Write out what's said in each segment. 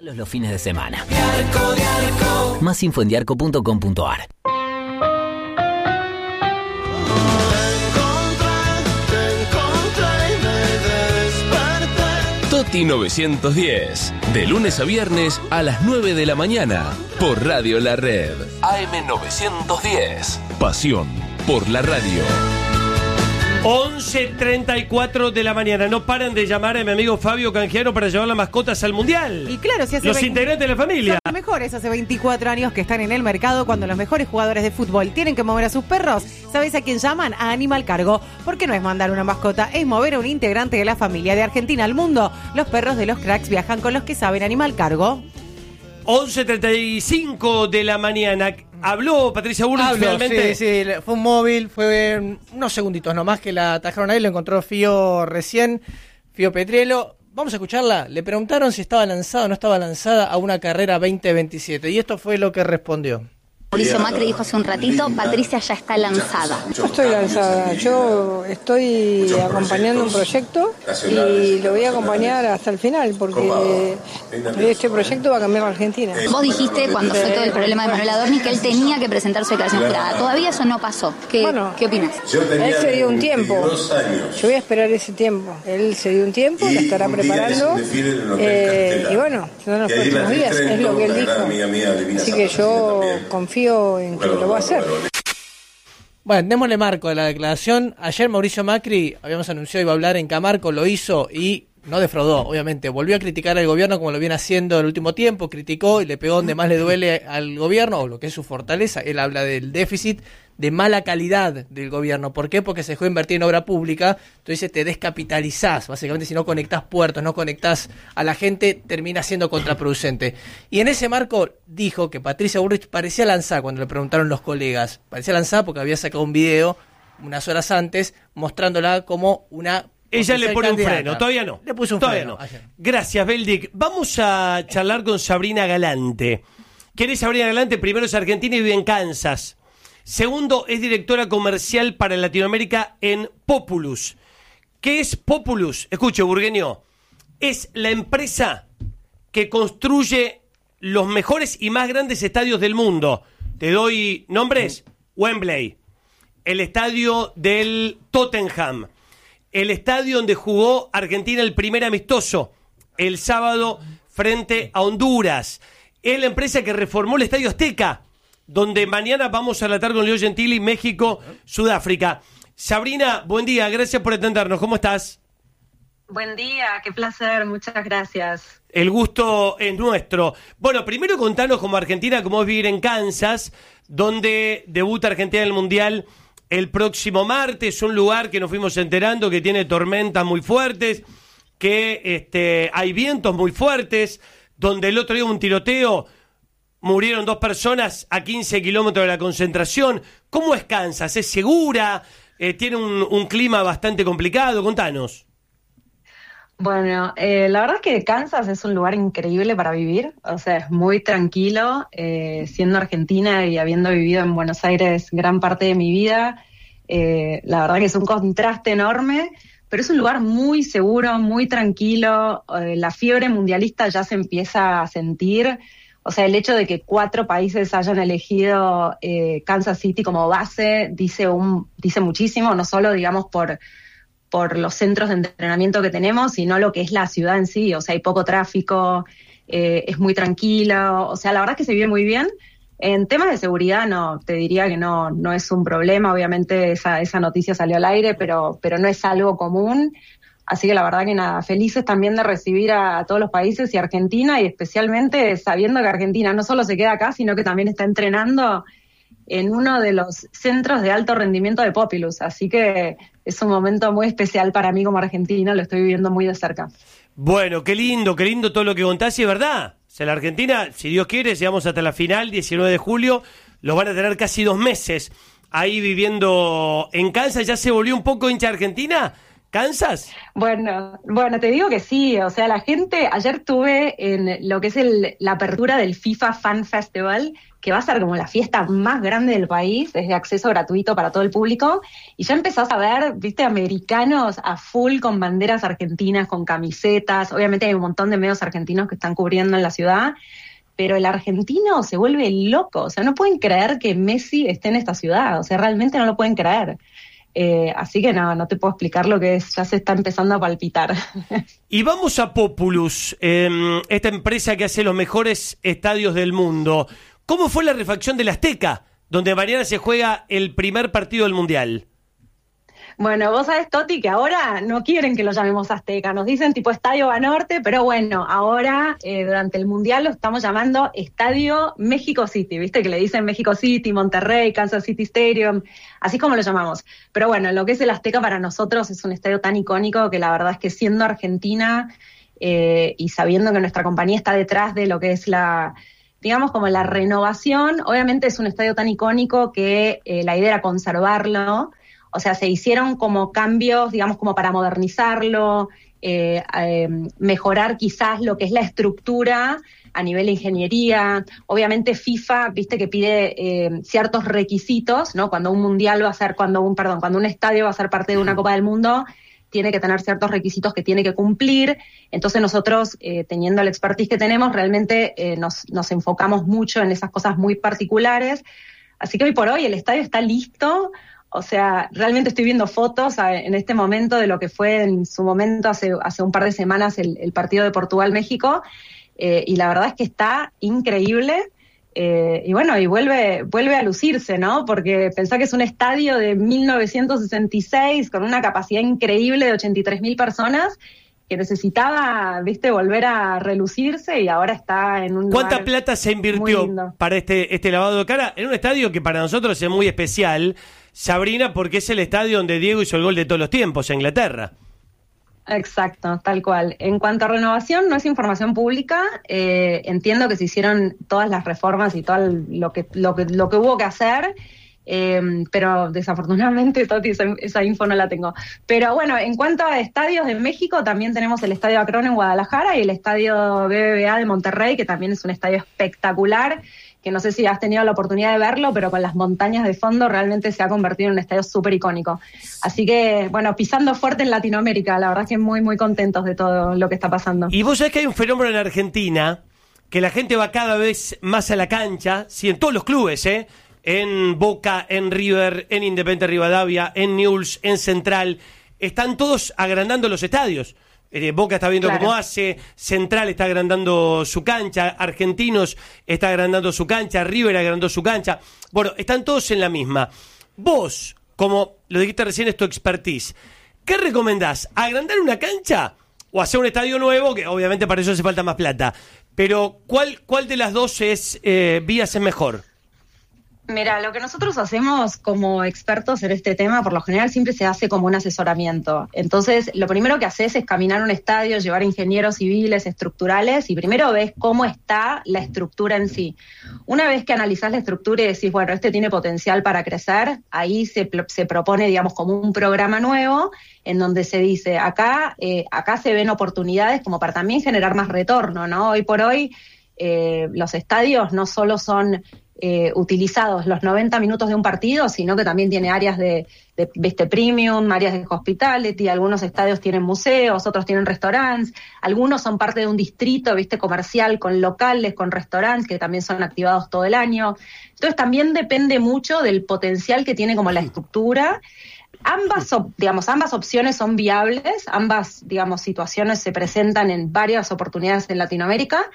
Los fines de semana. Más info en diarco.com.ar. Toti 910, de lunes a viernes a las 9 de la mañana, por Radio La Red. AM 910, pasión por la radio. 11:34 de la mañana. No paran de llamar a mi amigo Fabio Canjiano para llevar las mascotas al Mundial. Y claro, si hace los integrantes de la familia. Son los mejores hace 24 años que están en el mercado. Cuando los mejores jugadores de fútbol tienen que mover a sus perros, ¿sabes a quién llaman? A Animal Cargo. Porque no es mandar una mascota, es mover a un integrante de la familia. De Argentina al mundo, los perros de los cracks viajan con los que saben. Animal Cargo. 11:35 de la mañana. ¿Habló Patricia Bullrich finalmente? Sí, fue un móvil, fue unos segunditos nomás que la atajaron ahí, lo encontró Fío recién, Fío Petriello. Vamos a escucharla. Le preguntaron si estaba lanzada o no estaba lanzada a una carrera 2027 y esto fue lo que respondió. Mauricio Macri dijo hace un ratito, Patricia ya está lanzada. Yo estoy lanzada, yo estoy acompañando un proyecto y lo voy a acompañar hasta el final porque este proyecto va a cambiar la Argentina. Vos dijiste cuando fue todo el problema de Manuel Adorni que él tenía que presentar su declaración jurada. Todavía eso no pasó. ¿Qué opinas? Él se dio un tiempo, yo voy a esperar ese tiempo. Él se dio un tiempo, lo estará preparando y bueno, son los próximos días, es lo que él dijo. Así que yo confío en que lo va a hacer. Bueno, démosle marco a la declaración. Ayer Mauricio Macri, habíamos anunciado, iba a hablar en Camarco, lo hizo y no defraudó, obviamente. Volvió a criticar al gobierno como lo viene haciendo el último tiempo, criticó y le pegó donde más le duele al gobierno, o lo que es su fortaleza. Él habla del déficit de mala calidad del gobierno. ¿Por qué? Porque se dejó invertir en obra pública, entonces te descapitalizás. Básicamente, si no conectás puertos, no conectás a la gente, termina siendo contraproducente. Y en ese marco dijo que Patricia Bullrich parecía lanzada cuando le preguntaron los colegas. Parecía lanzada porque había sacado un video unas horas antes mostrándola como una... Ella le pone un freno, todavía no. Le puso un freno. No. Gracias, Beldic. Vamos a charlar con Sabrina Galante. ¿Quién es Sabrina Galante? Primero es argentina y vive en Kansas. Segundo, es directora comercial para Latinoamérica en Populus. ¿Qué es Populus? Escuche, burgueño. Es la empresa que construye los mejores y más grandes estadios del mundo. Te doy nombres. Wembley, el estadio del Tottenham, el estadio donde jugó Argentina el primer amistoso el sábado frente a Honduras. Es la empresa que reformó el Estadio Azteca, donde mañana vamos a tratar con Leo Gentili, México, Sudáfrica. Sabrina, buen día, gracias por atendernos. ¿Cómo estás? Buen día, qué placer, muchas gracias. El gusto es nuestro. Bueno, primero contanos como Argentina, cómo es vivir en Kansas, donde debuta Argentina en el Mundial el próximo martes, un lugar que nos fuimos enterando que tiene tormentas muy fuertes, que hay vientos muy fuertes, donde el otro día hubo un tiroteo, murieron 2 personas a 15 kilómetros de la concentración. ¿Cómo es Kansas? ¿Es segura? ¿Tiene un clima bastante complicado? Contanos. Bueno, la verdad es que Kansas es un lugar increíble para vivir, o sea, es muy tranquilo, siendo argentina y habiendo vivido en Buenos Aires gran parte de mi vida, la verdad que es un contraste enorme, pero es un lugar muy seguro, muy tranquilo, la fiebre mundialista ya se empieza a sentir, o sea, el hecho de que 4 países hayan elegido Kansas City como base dice muchísimo, no solo, digamos, por los centros de entrenamiento que tenemos, sino lo que es la ciudad en sí. O sea, hay poco tráfico, es muy tranquilo. O sea, la verdad es que se vive muy bien. En temas de seguridad, no, te diría que no es un problema. Obviamente esa noticia salió al aire, pero no es algo común. Así que la verdad que nada, felices también de recibir a todos los países y Argentina, y especialmente sabiendo que Argentina no solo se queda acá, sino que también está entrenando en uno de los centros de alto rendimiento de Populus, así que es un momento muy especial para mí como argentina, lo estoy viviendo muy de cerca. Bueno, qué lindo todo lo que contás, y es verdad, o sea, la Argentina, si Dios quiere, llegamos hasta la final, 19 de julio, los van a tener casi 2 meses ahí viviendo en Kansas. ¿Ya se volvió un poco hincha argentina? ¿Kansas? Bueno, te digo que sí, o sea, la gente, ayer estuve en lo que es la apertura del FIFA Fan Festival, que va a ser como la fiesta más grande del país, es de acceso gratuito para todo el público, y ya empezás a ver, viste, americanos a full con banderas argentinas, con camisetas, obviamente hay un montón de medios argentinos que están cubriendo en la ciudad, pero el argentino se vuelve loco, o sea, no pueden creer que Messi esté en esta ciudad, o sea, realmente no lo pueden creer. Así que no te puedo explicar lo que es, ya se está empezando a palpitar. Y vamos a Populus, esta empresa que hace los mejores estadios del mundo. ¿Cómo fue la refacción del Azteca, donde mañana se juega el primer partido del Mundial? Bueno, vos sabés, Toti, que ahora no quieren que lo llamemos Azteca, nos dicen tipo Estadio Banorte, pero bueno, ahora durante el Mundial lo estamos llamando Estadio México City, ¿viste? Que le dicen México City, Monterrey, Kansas City Stadium, así como lo llamamos. Pero bueno, lo que es el Azteca para nosotros es un estadio tan icónico que la verdad es que siendo Argentina y sabiendo que nuestra compañía está detrás de lo que es digamos como la renovación, obviamente es un estadio tan icónico que la idea era conservarlo. O sea, se hicieron como cambios, digamos, como para modernizarlo, mejorar quizás lo que es la estructura a nivel de ingeniería. Obviamente FIFA, viste que pide ciertos requisitos, ¿no? Cuando un mundial va a ser, cuando un estadio va a ser parte de una Copa del Mundo, tiene que tener ciertos requisitos que tiene que cumplir. Entonces nosotros, teniendo el expertise que tenemos, realmente nos enfocamos mucho en esas cosas muy particulares. Así que hoy por hoy el estadio está listo. O sea, realmente estoy viendo fotos en este momento de lo que fue en su momento hace un par de semanas el partido de Portugal-México, y la verdad es que está increíble, y bueno, y vuelve a lucirse, ¿no? Porque pensá que es un estadio de 1966 con una capacidad increíble de 83.000 personas que necesitaba, viste, volver a relucirse, y ahora está en un ¿Cuánta lugar plata se invirtió para este lavado de cara? En un estadio que para nosotros es muy especial, Sabrina, porque es el estadio donde Diego hizo el gol de todos los tiempos en Inglaterra. Exacto, tal cual. En cuanto a renovación, no es información pública. Entiendo que se hicieron todas las reformas y todo lo que hubo que hacer, pero desafortunadamente, Toti, esa info no la tengo. Pero bueno, en cuanto a estadios de México, también tenemos el Estadio Akron en Guadalajara y el Estadio BBVA de Monterrey, que también es un estadio espectacular, que no sé si has tenido la oportunidad de verlo, pero con las montañas de fondo realmente se ha convertido en un estadio súper icónico. Así que, bueno, pisando fuerte en Latinoamérica, la verdad es que muy, muy contentos de todo lo que está pasando. Y vos sabés que hay un fenómeno en Argentina, que la gente va cada vez más a la cancha, sí, en todos los clubes, en Boca, en River, en Independiente Rivadavia, en Newell's, en Central, están todos agrandando los estadios. Boca está viendo cómo hace, Central está agrandando su cancha, Argentinos está agrandando su cancha, River agrandó su cancha. Bueno, están todos en la misma. Vos, como lo dijiste recién, es tu expertise, ¿qué recomendás? ¿Agrandar una cancha o hacer un estadio nuevo? Que obviamente para eso hace falta más plata. Pero ¿cuál de las dos vías es mejor? Mira, lo que nosotros hacemos como expertos en este tema, por lo general siempre se hace como un asesoramiento. Entonces, lo primero que haces es caminar un estadio, llevar ingenieros civiles, estructurales, y primero ves cómo está la estructura en sí. Una vez que analizás la estructura y decís, bueno, este tiene potencial para crecer, ahí se propone, digamos, como un programa nuevo, en donde se dice, acá se ven oportunidades como para también generar más retorno, ¿no? Hoy por hoy, los estadios no solo son utilizados los 90 minutos de un partido, sino que también tiene áreas de premium, áreas de hospitality, algunos estadios tienen museos, otros tienen restaurantes, algunos son parte de un distrito, comercial, con locales, con restaurantes que también son activados todo el año. Entonces también depende mucho del potencial que tiene como la estructura. Ambas opciones son viables, ambas, situaciones se presentan en varias oportunidades en Latinoamérica.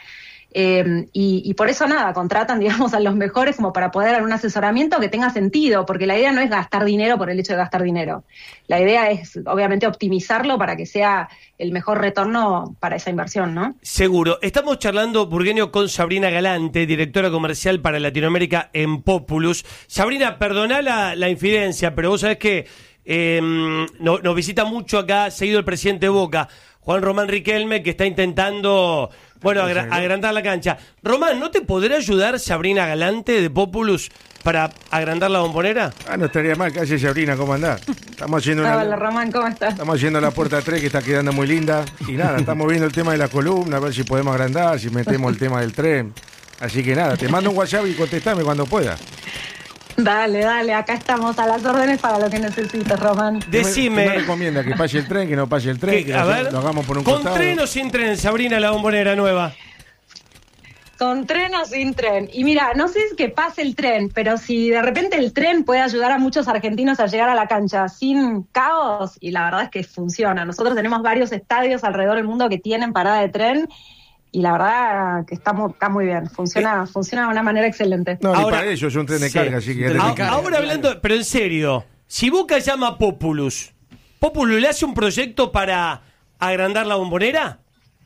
Y por eso contratan, a los mejores como para poder dar un asesoramiento que tenga sentido, porque la idea no es gastar dinero por el hecho de gastar dinero. La idea es, obviamente, optimizarlo para que sea el mejor retorno para esa inversión, ¿no? Seguro. Estamos charlando, Burgueño, con Sabrina Galante, directora comercial para Latinoamérica en Populus. Sabrina, perdoná la infidencia, pero vos sabés que nos visita mucho acá, seguido el presidente Boca, Juan Román Riquelme, que está intentando, bueno, agrandar la cancha. Román, ¿no te podrá ayudar Sabrina Galante de Populus para agrandar la bombonera? No estaría mal. ¿Qué hace Sabrina? ¿Cómo andás? Estamos haciendo Hola, Román, ¿cómo estás? Estamos haciendo la puerta 3, que está quedando muy linda. Y nada, estamos viendo el tema de la columna, a ver si podemos agrandar, si metemos el tema del tren. Así que nada, te mando un WhatsApp y contestame cuando pueda. Dale, acá estamos a las órdenes para lo que necesites, Román. Decime. ¿Qué me recomienda? ¿Que pase el tren, que no pase el tren? Que a ver, lo hagamos por un ¿con costado? tren o sin tren, Sabrina, la bombonera nueva? Con tren o sin tren. Y mira, no sé si que pase el tren, pero si de repente el tren puede ayudar a muchos argentinos a llegar a la cancha sin caos, y la verdad es que funciona. Nosotros tenemos varios estadios alrededor del mundo que tienen parada de tren, y la verdad que está muy bien. Funciona de una manera excelente. No, ahora, ni para ellos es un tren de carga, así que... Ahora hablando, pero en serio, si Boca llama a ¿Populus le hace un proyecto para agrandar la bombonera?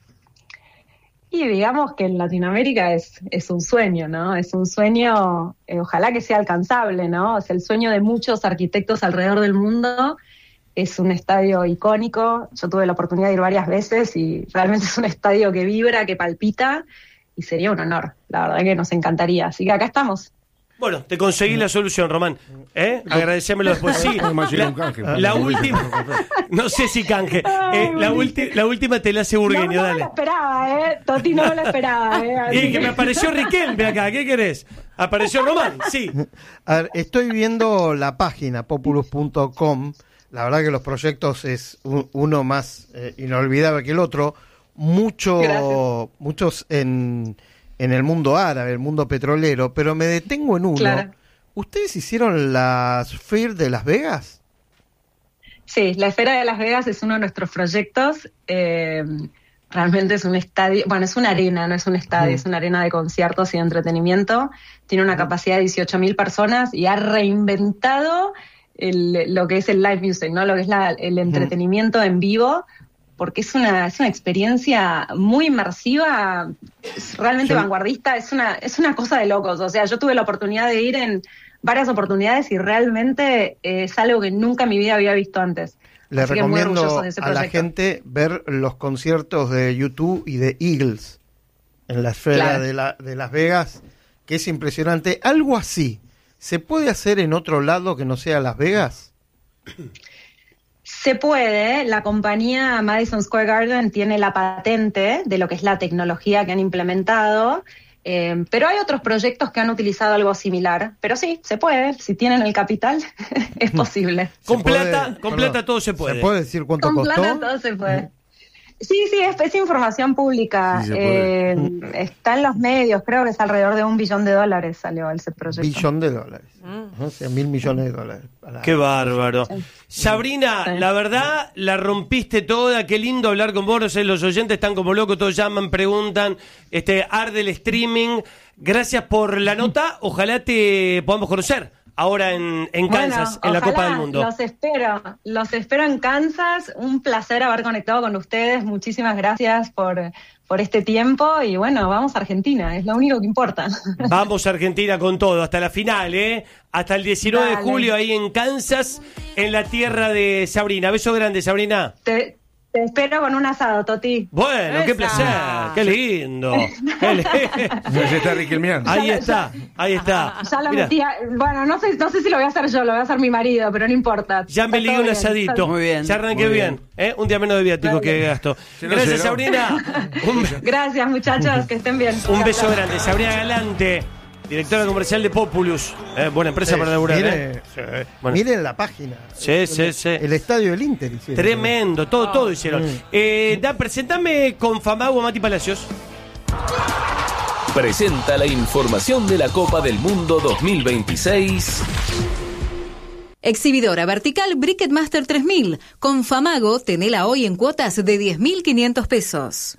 Y digamos que en Latinoamérica es un sueño, ¿no? Es un sueño, ojalá que sea alcanzable, ¿no? Es el sueño de muchos arquitectos alrededor del mundo. Es un estadio icónico. Yo tuve la oportunidad de ir varias veces y realmente es un estadio que vibra, que palpita, y sería un honor. La verdad que nos encantaría. Así que acá estamos. Bueno, te conseguí la solución, Román. Agradecémelo después. Sí, la última, no sé si canje. La última te la hace Burgueño, no dale. No la esperaba, Toti, no la esperaba, Y que me apareció Riquelme acá, ¿qué querés? ¿Apareció Román? Sí. A ver, estoy viendo la página populus.com. La verdad que los proyectos es uno más inolvidable que el otro. Muchos en el mundo árabe, el mundo petrolero, pero me detengo en uno. Claro. ¿Ustedes hicieron la Sphere de Las Vegas? Sí, la Esfera de Las Vegas es uno de nuestros proyectos. Realmente es un estadio, bueno, es una arena, no es un estadio, es una arena de conciertos y de entretenimiento. Tiene una capacidad de 18.000 personas y ha reinventado lo que es el live music, ¿no? Lo que es el entretenimiento en vivo, porque es una experiencia muy inmersiva, es realmente vanguardista, es una cosa de locos. O sea, yo tuve la oportunidad de ir en varias oportunidades y realmente es algo que nunca en mi vida había visto antes. Le recomiendo a la gente ver los conciertos de U2 y de Eagles en la Esfera de Las Vegas, que es impresionante. Algo así, ¿se puede hacer en otro lado que no sea Las Vegas? Se puede. La compañía Madison Square Garden tiene la patente de lo que es la tecnología que han implementado, pero hay otros proyectos que han utilizado algo similar. Pero sí, se puede. Si tienen el capital, es posible. Con plata todo se puede. ¿Se puede decir cuánto costó? Con plata todo se puede. Sí, es información pública. Sí, está en los medios, creo que es alrededor de $1 billón salió ese proyecto. $1 billón. O sea, $1.000 millones. Qué bárbaro. Sabrina, la verdad, la rompiste toda. Qué lindo hablar con vos. No sé, los oyentes están como locos, todos llaman, preguntan. Arde el streaming. Gracias por la nota. Ojalá te podamos conocer ahora en Kansas, en la Copa del Mundo. Los espero en Kansas. Un placer haber conectado con ustedes. Muchísimas gracias por este tiempo. Y bueno, vamos a Argentina, es lo único que importa. Vamos a Argentina con todo, hasta la final, hasta el 19 de julio ahí en Kansas, en la tierra de Sabrina. Beso grande, Sabrina. Te espero con un asado, Toti. Bueno, qué placer, qué lindo. Se está riquelmeando. Ahí está. Ya lo metí. Bueno, no sé si lo voy a hacer yo, lo voy a hacer mi marido, pero no importa. Ya me ligué un asadito. Muy bien. Se arranqué bien. Un día menos de viático que gasto. Gracias, Sabrina. Gracias, muchachos, que estén bien. Un beso grande. Sabrina Galante, directora comercial de Populus. Buena empresa para laburar. Miren la página. Sí. El estadio del Inter hicieron. Tremendo, todo hicieron. Presentame con Famago a Mati Palacios. Presenta la información de la Copa del Mundo 2026. Exhibidora vertical Bricketmaster 3000. Con Famago, tenela hoy en cuotas de 10.500 pesos.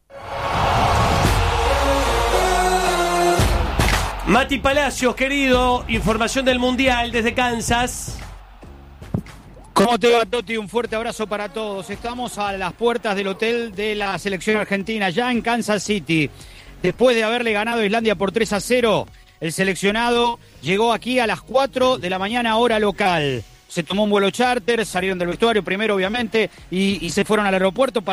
Mati Palacios, querido, información del Mundial desde Kansas. ¿Cómo te va, Toti? Un fuerte abrazo para todos. Estamos a las puertas del hotel de la selección argentina, ya en Kansas City. Después de haberle ganado a Islandia por 3-0, el seleccionado llegó aquí a las 4 de la mañana, hora local. Se tomó un vuelo charter, salieron del vestuario primero, obviamente, y se fueron al aeropuerto para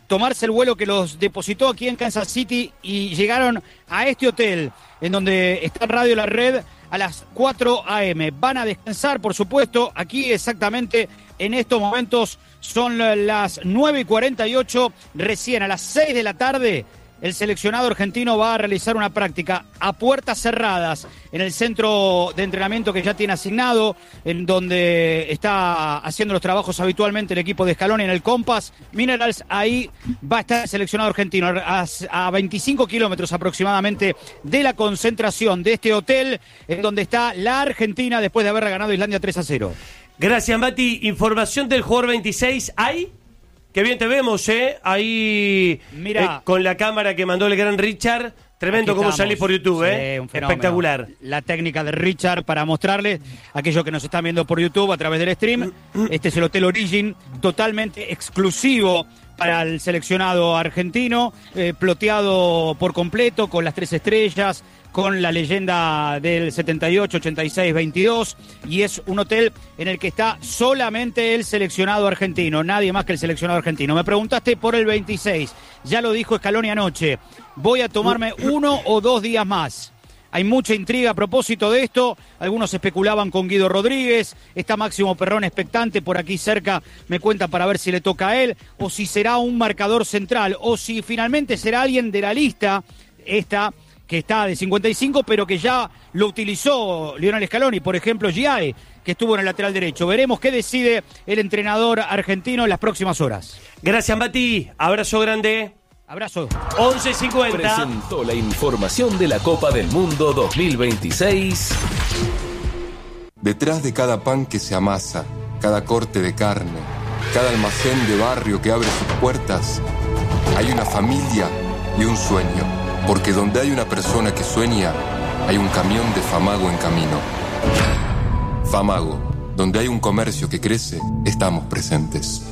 tomarse el vuelo que los depositó aquí en Kansas City y llegaron a este hotel en donde está Radio La Red a las 4 a.m. Van a descansar, por supuesto, aquí exactamente en estos momentos son las 9:48, recién a las 6 de la tarde. El seleccionado argentino va a realizar una práctica a puertas cerradas en el centro de entrenamiento que ya tiene asignado, en donde está haciendo los trabajos habitualmente el equipo de Scaloni en el Compass Minerals. Ahí va a estar el seleccionado argentino a 25 kilómetros aproximadamente de la concentración de este hotel, en donde está la Argentina después de haber ganado Islandia 3-0. Gracias, Mati. Información del jugador 26. ¿Hay? Qué bien te vemos, ahí mira, con la cámara que mandó el gran Richard. Tremendo cómo salís por YouTube, un fenómeno. Espectacular. La técnica de Richard para mostrarles a aquellos que nos están viendo por YouTube a través del stream. Este es el Hotel Origin, totalmente exclusivo para el seleccionado argentino, ploteado por completo con las 3 estrellas, con la leyenda del 78, 86, 22, y es un hotel en el que está solamente el seleccionado argentino, nadie más que el seleccionado argentino. Me preguntaste por el 26, ya lo dijo Scaloni anoche, voy a tomarme 1 o 2 días más. Hay mucha intriga a propósito de esto, algunos especulaban con Guido Rodríguez, está Máximo Perrón expectante por aquí cerca, me cuenta para ver si le toca a él, o si será un marcador central, o si finalmente será alguien de la lista, que está de 55, pero que ya lo utilizó Lionel Scaloni, por ejemplo, Giae, que estuvo en el lateral derecho. Veremos qué decide el entrenador argentino en las próximas horas. Gracias, Mati. Abrazo grande. Abrazo. 11:50. Presentó la información de la Copa del Mundo 2026. Detrás de cada pan que se amasa, cada corte de carne, cada almacén de barrio que abre sus puertas, hay una familia y un sueño. Porque donde hay una persona que sueña, hay un camión de Famago en camino. Famago, donde hay un comercio que crece, estamos presentes.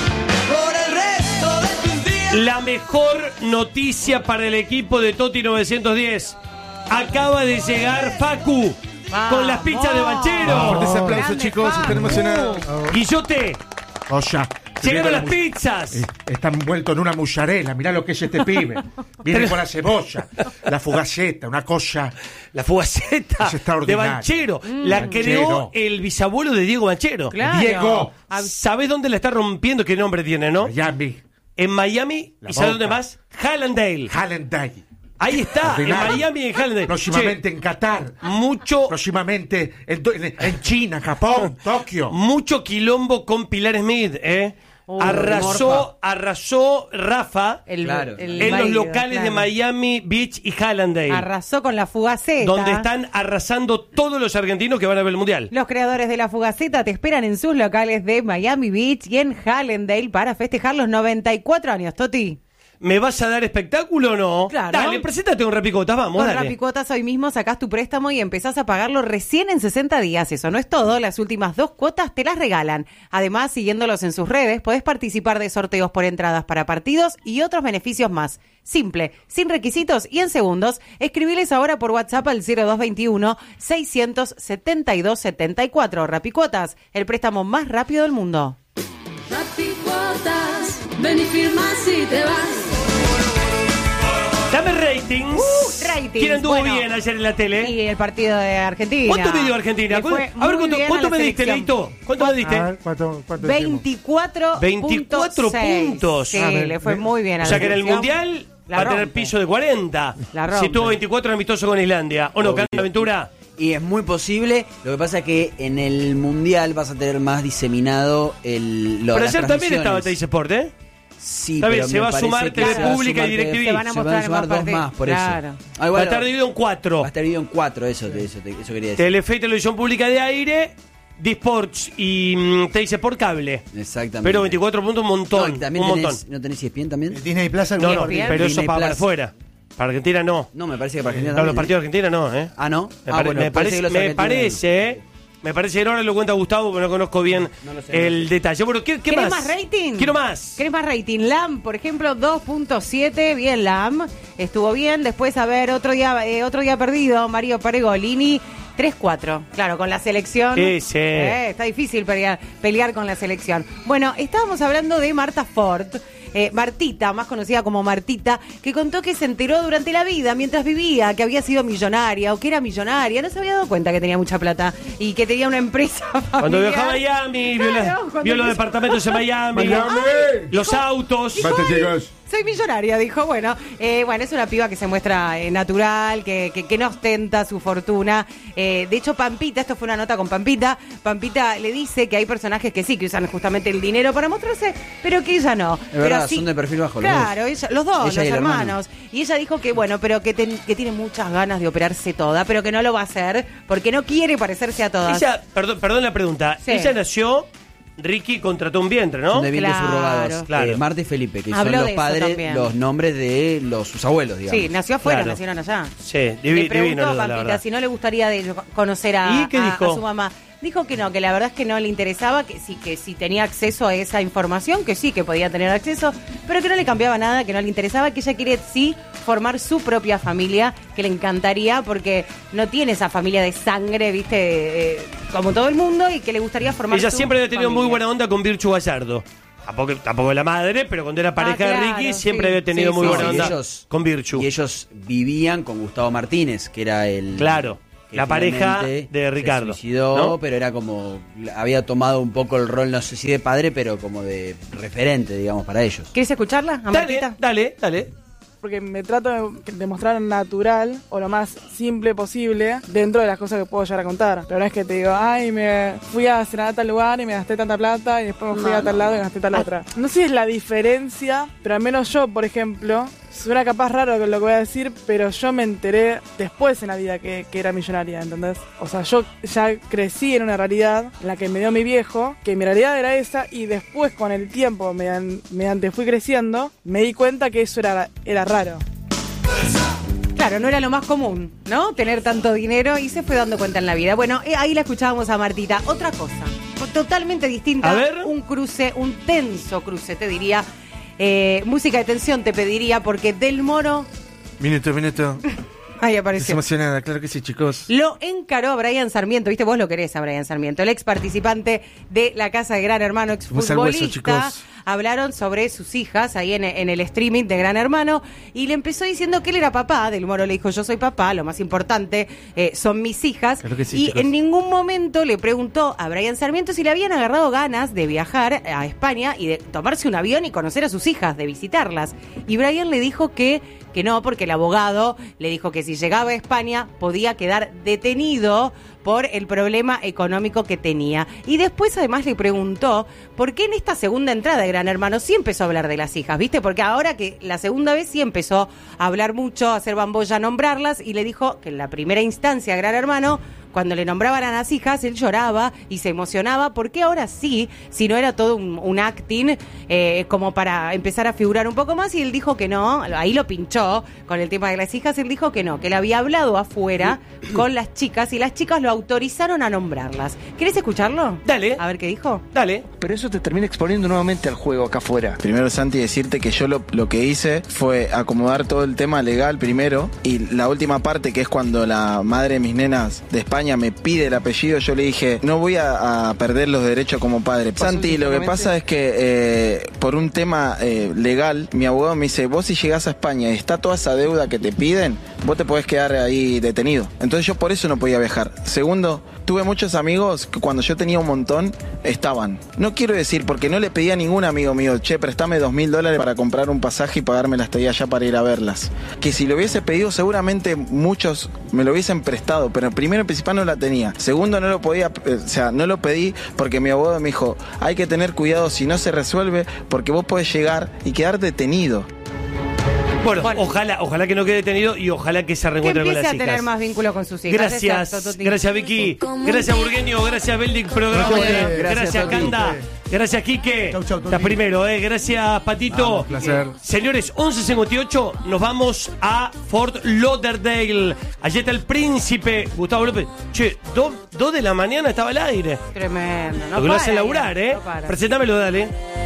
La mejor noticia para el equipo de Toti 910. Acaba de llegar Facu con las pizzas de Banchero. Fuerte ese aplauso, chicos, están emocionados. Guillote. Oya. Llegaron las pizzas. Está envuelto en una mozzarella. Mirá lo que es este pibe. Viene con la cebolla, la fugaceta, una cosa. La fugaceta de Banchero. La creó el bisabuelo de Diego Banchero. Claro. Diego. ¿Sabés dónde la está rompiendo? ¿Qué nombre tiene, no? Miami. En Miami. ¿Y sabés dónde más? Hallandale. Ahí está, en Miami y en Hallandale. Próximamente en Qatar. Próximamente en China, Japón, Tokio. Mucho quilombo con Pilar Smith, Arrasó Rafa en los locales de Miami Beach y Hallandale. Arrasó con la fugaceta. Donde están arrasando todos los argentinos que van a ver el Mundial. Los creadores de la fugaceta te esperan en sus locales de Miami Beach y en Hallandale para festejar los 94 años, Toti. ¿Me vas a dar espectáculo o no? Claro. Dale, preséntate un Rapicotas, vamos, Con dale. Rapicotas hoy mismo sacás tu préstamo y empezás a pagarlo recién en 60 días. Eso no es todo, las últimas 2 cuotas te las regalan. Además, siguiéndolos en sus redes, podés participar de sorteos por entradas para partidos y otros beneficios más. Simple, sin requisitos y en segundos. Escribiles ahora por WhatsApp al 0221-672-74. Rapicotas, el préstamo más rápido del mundo. Rapicotas, ven y firma si te vas. Dame ratings. ¿Quién anduvo bien ayer en la tele? Y el partido de Argentina. ¿Cuánto midió Argentina? A ver, ¿cuánto me diste, Leito? ¿Cuánto me diste? 24 puntos. Sí, le fue muy bien a la O sea que en el selección. Mundial va a tener piso de 40. Si tuvo 24 amistoso con Islandia. ¿O no, Canta Aventura? Y es muy posible, lo que pasa es que en el Mundial vas a tener más diseminado Pero ayer también estaba Teis Sport, Sí, está bien, pero se va a sumar TV Pública y DirecTV. Se van a mostrar sumar dos más, por eso. Va a estar dividido en 4. Va a estar dividido en 4, eso quería decir. Telefe y Televisión Pública de Aire, D-Sports y Teis Sport Cable. Exactamente. Pero 24 puntos, un montón. No, también un montón. ¿No tenés ESPN también? Disney Plus. No, pero eso para afuera. Para Argentina no. No, me parece que para Argentina también. Los partidos de Argentina no, Ah, ¿no? Me parece que ahora lo cuenta Gustavo, pero no conozco bien el detalle. Bueno, ¿qué ¿Querés más? más rating? Quiero más. ¿Querés más rating? LAM, por ejemplo, 2.7. Bien, LAM. Estuvo bien. Después, a ver, otro día perdido. Mario Paregolini. 3-4. Claro, con la selección. Sí. Está difícil pelear con la selección. Bueno, estábamos hablando de Marta Ford. Martita, más conocida como Martita, que contó que se enteró durante la vida, mientras vivía, que había sido millonaria o que era millonaria. No se había dado cuenta que tenía mucha plata y que tenía una empresa familiar. Cuando viajó a Miami, vio los departamentos en Miami, los autos. Soy millonaria, dijo. Bueno, es una piba que se muestra natural, que no ostenta su fortuna. De hecho, Pampita, esto fue una nota con Pampita le dice que hay personajes que sí, que usan justamente el dinero para mostrarse, pero que ella no. Es verdad, sí, son de perfil bajo. Claro, los dos, los hermanos. Y ella dijo que, pero que tiene muchas ganas de operarse toda, pero que no lo va a hacer porque no quiere parecerse a todas. Ella, perdón la pregunta, sí. Ella nació... Ricky contrató un vientre, ¿no? Son de vientres subrogados. Claro. Marta y Felipe, que son los padres, los nombres de sus abuelos, digamos. Sí, nació afuera, nacieron allá. Sí, le preguntó a Pampita si no le gustaría conocer a su mamá. Dijo que no, que la verdad es que no le interesaba, que si tenía acceso a esa información, que sí, que podía tener acceso, pero que no le cambiaba nada, que no le interesaba, que ella quiere sí formar su propia familia, que le encantaría porque no tiene esa familia de sangre, viste, como todo el mundo, y que le gustaría formar ella su siempre había tenido familia. Muy buena onda con Virchu Gallardo. Tampoco la madre, pero cuando era pareja de Ricky siempre había tenido muy buena onda con Virchu. Y ellos vivían con Gustavo Martínez, que era el... Claro. La pareja de Ricardo. Se suicidó, ¿no? Pero era como... Había tomado un poco el rol, no sé si de padre, pero como de referente, digamos, para ellos. ¿Quieres escucharla, Martita? Dale. Porque me trato de mostrar natural o lo más simple posible dentro de las cosas que puedo llegar a contar. Pero no es que te digo, me fui a cenar a tal lugar y me gasté tanta plata y después me fui a tal lado y me gasté tal otra. No sé si es la diferencia, pero al menos yo, por ejemplo, suena capaz raro lo que voy a decir, pero yo me enteré después en la vida que era millonaria, ¿entendés? O sea, yo ya crecí en una realidad en la que me dio mi viejo, que mi realidad era esa, y después con el tiempo, mediante fui creciendo, me di cuenta que eso era raro. Claro, no era lo más común, ¿no? Tener tanto dinero, y se fue dando cuenta en la vida. Bueno, ahí la escuchábamos a Martita. Otra cosa, totalmente distinta. A ver. Un tenso cruce, te diría. Música de tensión te pediría, porque Del Moro... Minuto. Ahí apareció. Estás emocionada, claro que sí, chicos. Lo encaró a Brian Sarmiento, viste, vos lo querés a Brian Sarmiento, el ex participante de la casa de Gran Hermano, ex futbolista. Hablaron sobre sus hijas ahí en el streaming de Gran Hermano, y le empezó diciendo que él era papá. Del Moro le dijo, yo soy papá, lo más importante son mis hijas. Claro que sí, y chicos. En ningún momento le preguntó a Brian Sarmiento si le habían agarrado ganas de viajar a España y de tomarse un avión y conocer a sus hijas, de visitarlas. Y Brian le dijo que no, porque el abogado le dijo que si llegaba a España podía quedar detenido por el problema económico que tenía. Y después además le preguntó por qué en esta segunda entrada de Gran Hermano sí empezó a hablar de las hijas, ¿viste? Porque ahora que la segunda vez sí empezó a hablar mucho, a hacer bambolla, a nombrarlas, y le dijo que en la primera instancia Gran Hermano, cuando le nombraban a las hijas, él lloraba y se emocionaba, porque ahora sí, si no era todo un acting como para empezar a figurar un poco más, y él dijo que no, ahí lo pinchó con el tema de las hijas, él dijo que no, que él había hablado afuera con las chicas y las chicas lo autorizaron a nombrarlas. ¿Querés escucharlo? Dale. A ver qué dijo. Dale. Pero eso te termina exponiendo nuevamente al juego acá afuera. Primero, Santi, decirte que yo lo que hice fue acomodar todo el tema legal primero, y la última parte, que es cuando la madre de mis nenas de España me pide el apellido, yo le dije, no voy a perder los derechos como padre. Santi, lo que pasa es que por un tema legal, mi abogado me dice, vos si llegás a España y está toda esa deuda que te piden, vos te podés quedar ahí detenido. Entonces yo por eso no podía viajar. Segundo, tuve muchos amigos que cuando yo tenía un montón, estaban. No quiero decir, porque no le pedí a ningún amigo mío, che, préstame $2.000 para comprar un pasaje y pagarme la estadía allá para ir a verlas. Que si lo hubiese pedido, seguramente muchos me lo hubiesen prestado, pero primero en principal no la tenía. Segundo, no lo podía, no lo pedí porque mi abogado me dijo, hay que tener cuidado si no se resuelve, porque vos podés llegar y quedar detenido. Bueno, ojalá que no quede detenido y ojalá que se reencuentre con las hijas. Que empiece a tener más vínculos con sus hijas. Gracias Vicky, gracias Burgueño, gracias Beldic Programa, gracias Canda, gracias Quique, estás primero, gracias Patito. Vamos, placer. Señores, 11:58, nos vamos a Fort Lauderdale. Allí está el príncipe Gustavo López. Che, 2 de la mañana estaba al aire. Tremendo. Lo que lo hace laburar, no para. Presentámelo, dale.